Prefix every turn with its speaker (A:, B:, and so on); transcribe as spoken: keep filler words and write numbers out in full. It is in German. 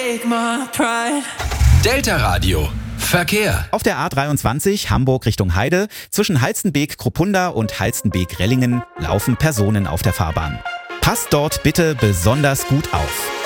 A: take my pride.
B: Delta Radio. Verkehr.
C: Auf der A dreiundzwanzig Hamburg Richtung Heide zwischen Halstenbek-Kruppunda und Halstenbek-Rellingen laufen Personen auf der Fahrbahn. Passt dort bitte besonders gut auf.